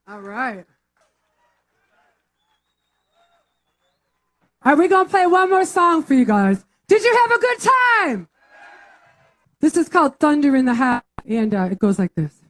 All right. All right, we're going to play one more song for you guys. Did you have a good time? This is called Thunder in the Hat, and it goes like this.